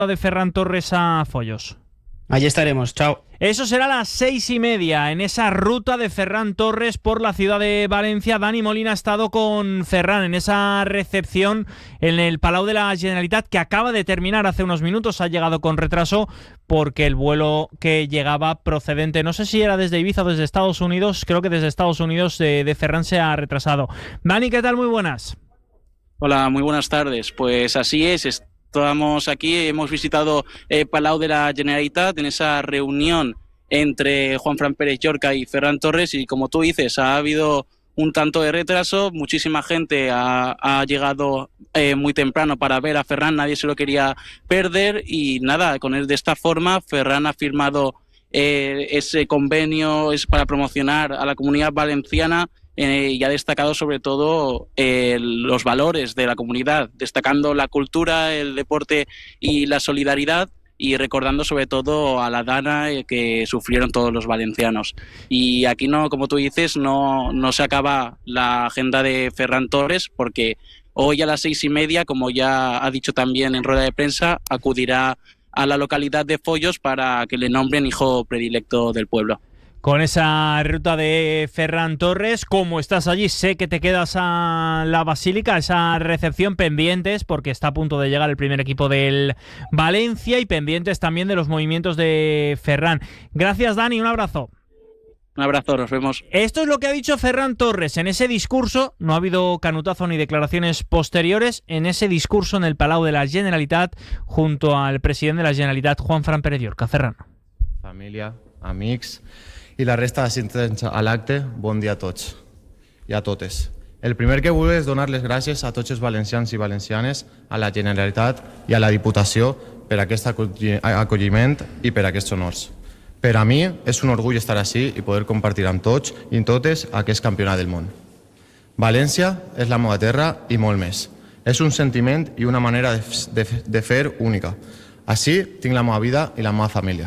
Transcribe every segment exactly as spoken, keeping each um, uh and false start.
de Ferran Torres a Foyos. Allí estaremos, chao. Eso será a las seis y media en esa ruta de Ferran Torres por la ciudad de Valencia. Dani Molina ha estado con Ferran en esa recepción en el Palau de la Generalitat, que acaba de terminar hace unos minutos. Ha llegado con retraso porque el vuelo que llegaba procedente, no sé si era desde Ibiza o desde Estados Unidos, creo que desde Estados Unidos de, de Ferran se ha retrasado. Dani, ¿qué tal? Muy buenas. Hola, muy buenas tardes. Pues así es. Estamos aquí, hemos visitado eh, Palau de la Generalitat en esa reunión entre Juanfran Pérez Llorca y Ferran Torres, y como tú dices, ha habido un tanto de retraso, muchísima gente ha, ha llegado eh, muy temprano para ver a Ferran, nadie se lo quería perder, y nada, con él de esta forma Ferran ha firmado eh, ese convenio es para promocionar a la comunidad valenciana. Eh, y ha destacado sobre todo eh, los valores de la comunidad, destacando la cultura, el deporte y la solidaridad, y recordando sobre todo a la dana eh, que sufrieron todos los valencianos. Y aquí, no, como tú dices, no, no se acaba la agenda de Ferran Torres, porque hoy a las seis y media, como ya ha dicho también en rueda de prensa, acudirá a la localidad de Foyos para que le nombren hijo predilecto del pueblo. Con esa ruta de Ferran Torres, como estás allí, sé que te quedas a la Basílica, a esa recepción, pendientes, porque está a punto de llegar el primer equipo del Valencia, y pendientes también de los movimientos de Ferran. Gracias, Dani, un abrazo. Un abrazo, nos vemos. Esto es lo que ha dicho Ferran Torres en ese discurso. No ha habido canutazo ni declaraciones posteriores en ese discurso en el Palau de la Generalitat junto al presidente de la Generalitat, Juanfran Pérez Llorca. Ferran. Família, amics i la resta d'assistents a l'acte, bon dia a tots i a totes. El primer que vull és donar les gràcies a tots els valencians i valencianes, a la Generalitat i a la Diputació per aquest acolliment i per aquests honors. Per a mi és un orgull estar així i poder compartir amb tots i totes aquest campionat del món. València és la meva terra i molt més. És un sentiment i una manera de, de, de fer única. Així tinc la meva vida i la meva família.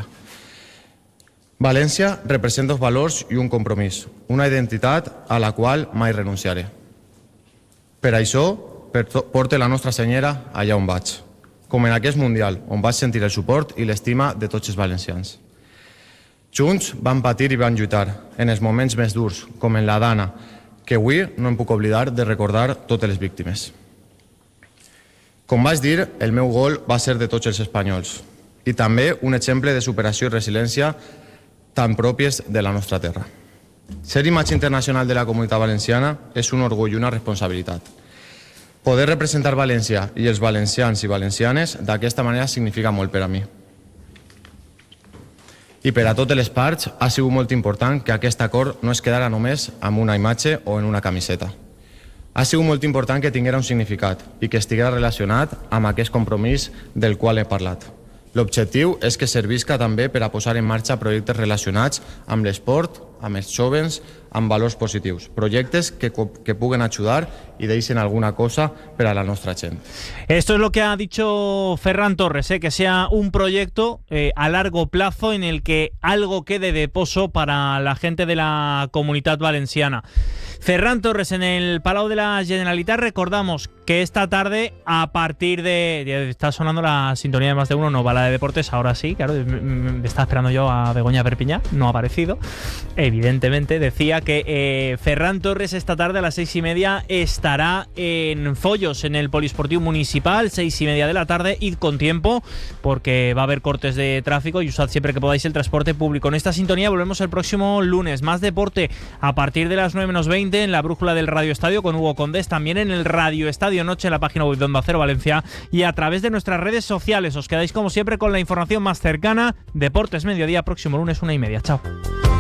València representa els valors i un compromís, una identitat a la qual mai renunciaré. Per això porto la Nostra Senyera allà on vaig, com en aquest Mundial, on vaig sentir el suport i l'estima de tots els valencians. Junts vam patir i vam lluitar, en els moments més durs, com en la Dana, que avui no em puc oblidar de recordar totes les víctimes. Com vaig dir, el meu gol va ser de tots els espanyols, i també un exemple de superació i resiliència tan pròpies de la nostra terra. Ser imatge internacional de la comunitat valenciana és un orgull i una responsabilitat. Poder representar València i els valencians i valencianes d'aquesta manera significa molt per a mi. I per a totes les parts ha sigut molt important que aquest acord no es quedara només amb una imatge o en una camiseta. Ha sigut molt important que tinguera un significat i que estiguera relacionat amb aquest compromís del qual he parlat. L'objectiu és que servisca també per a posar en marxa projectes relacionats amb l'esport, amb els jóvens, amb valors positius. Projectes que, que puguen ajudar y deixen alguna cosa para la nostra gent. Esto es lo que ha dicho Ferran Torres, ¿eh? Que sea un proyecto eh, a largo plazo en el que algo quede de pozo para la gente de la comunidad valenciana. Ferran Torres en el Palau de la Generalitat. Recordamos que esta tarde, a partir de... Está sonando la sintonía de Más de Uno, no va la de deportes, ahora sí, claro, me está esperando yo a Begoña Perpiñá, no ha aparecido, evidentemente. Decía que eh, Ferran Torres esta tarde a las seis y media estará en Foyos, en el Polisportiu Municipal, seis y media de la tarde. Id con tiempo, porque va a haber cortes de tráfico, y usad siempre que podáis el transporte público. En esta sintonía volvemos el próximo lunes. Más deporte a partir de las nueve menos veinte en la brújula del Radio Estadio con Hugo Condés, también en el Radio Estadio Noche, en la página web de Onda Cero Valencia y a través de nuestras redes sociales. Os quedáis como siempre con la información más cercana. Deportes Mediodía, próximo lunes, una y media. Chao.